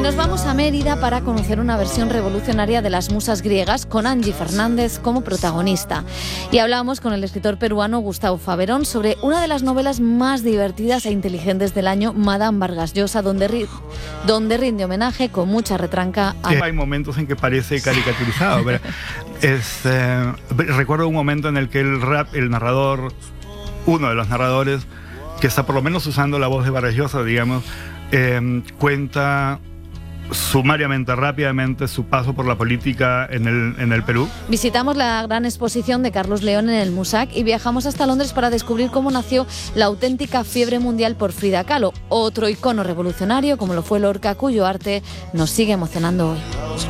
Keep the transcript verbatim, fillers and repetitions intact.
Y nos vamos a Mérida para conocer una versión revolucionaria de Las musas griegas con Angie Fernández como protagonista. Y hablamos con el escritor peruano Gustavo Faverón sobre una de las novelas más divertidas e inteligentes del año, Madame Vargas Llosa, donde, ri donde rinde homenaje con mucha retranca a... Hay momentos en que parece caricaturizado, pero es, eh, recuerdo un momento en el que el rap, el narrador, uno de los narradores, que está por lo menos usando la voz de Vargas Llosa, digamos, eh, cuenta sumariamente, rápidamente, su paso por la política en el, en el Perú. Visitamos la gran exposición de Carlos León en el Musac y viajamos hasta Londres para descubrir cómo nació la auténtica fiebre mundial por Frida Kahlo, otro icono revolucionario como lo fue Lorca, cuyo arte nos sigue emocionando hoy.